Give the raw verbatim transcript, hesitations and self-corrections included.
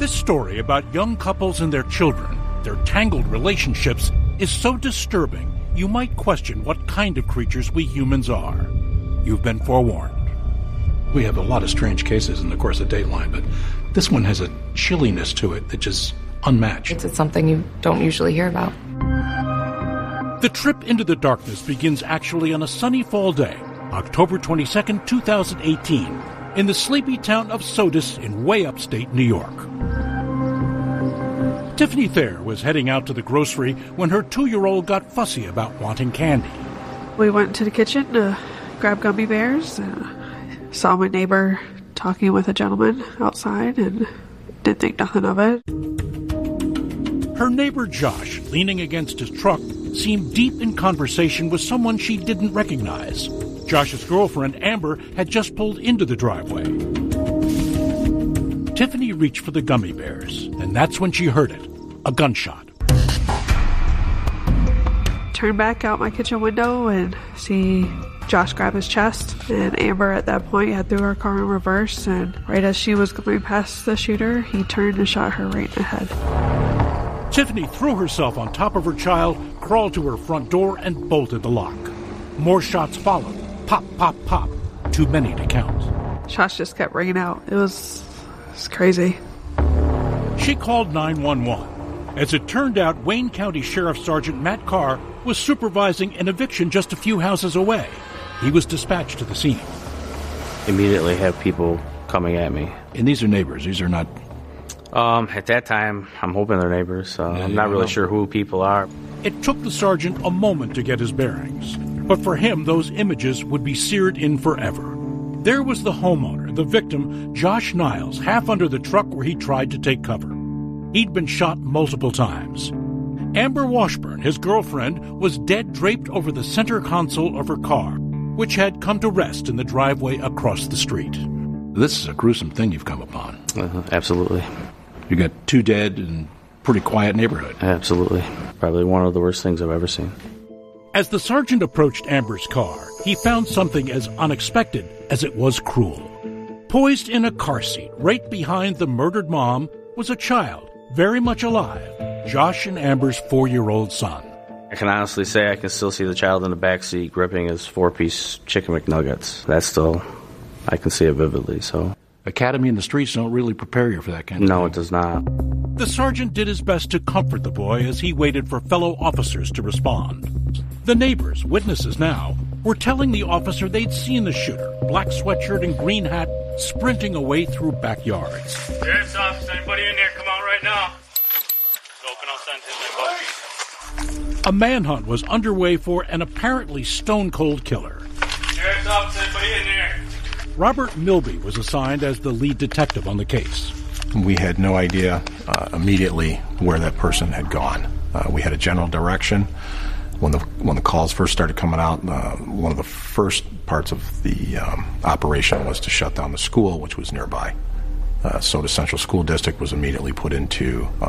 This story about young couples and their children, their tangled relationships, is so disturbing you might question what kind of creatures we humans are. You've been forewarned. We have a lot of strange cases in the course of Dateline, but this one has a chilliness to it that just unmatched. It's, it's something you don't usually hear about. The trip into the darkness begins actually on a sunny fall day, October twenty-second, two thousand eighteen, in the sleepy town of Sodus in way upstate New York. Tiffany Thayer was heading out to the grocery when her two-year-old got fussy about wanting candy. We went to the kitchen to grab gummy bears. Uh, saw my neighbor talking with a gentleman outside and didn't think nothing of it. Her neighbor Josh, leaning against his truck, seemed deep in conversation with someone she didn't recognize. Josh's girlfriend, Amber, had just pulled into the driveway. Tiffany reached for the gummy bears, and that's when she heard it, a gunshot. Turn back out my kitchen window and see Josh grab his chest, and Amber at that point had threw her car in reverse, and right as she was going past the shooter, he turned and shot her right in the head. Tiffany threw herself on top of her child, crawled to her front door, and bolted the lock. More shots followed. Pop, pop, pop. Too many to count. Shots just kept ringing out. It was, it was crazy. She called nine one one. As it turned out, Wayne County Sheriff Sergeant Matt Carr was supervising an eviction just a few houses away. He was dispatched to the scene. Immediately have people coming at me. And these are neighbors. These are not... Um, at that time, I'm hoping they're neighbors. Uh, yeah, I'm not really know. sure who people are. It took the sergeant a moment to get his bearings. But for him, those images would be seared in forever. There was the homeowner, the victim, Josh Niles, half under the truck where he tried to take cover. He'd been shot multiple times. Amber Washburn, his girlfriend, was dead draped over the center console of her car, which had come to rest in the driveway across the street. This is a gruesome thing you've come upon. Uh, absolutely. You got two dead and pretty quiet neighborhood. Absolutely. Probably one of the worst things I've ever seen. As the sergeant approached Amber's car, he found something as unexpected as it was cruel. Poised in a car seat right behind the murdered mom was a child, very much alive, Josh and Amber's four-year-old son. I can honestly say I can still see the child in the back seat gripping his four-piece chicken McNuggets. That's still, I can see it vividly, so... Academy in the streets don't really prepare you for that kind of No, thing. it does not. The sergeant did his best to comfort the boy as he waited for fellow officers to respond. The neighbors, witnesses now, were telling the officer they'd seen the shooter, black sweatshirt and green hat, sprinting away through backyards. Sheriff's office, anybody in there? Come out right now. It's open, I'll send his A manhunt was underway for an apparently stone-cold killer. Sheriff's office, anybody in there? Robert Milby was assigned as the lead detective on the case. We had no idea uh, immediately where that person had gone. Uh, we had a general direction. When the when the calls first started coming out, uh, one of the first parts of the um, operation was to shut down the school, which was nearby. Uh, so the Central School District was immediately put into uh,